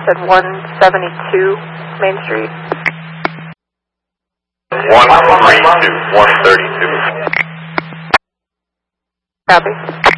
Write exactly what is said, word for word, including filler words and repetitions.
said one seventy-two Main Street. one thirty-two, one thirty-two. Copy.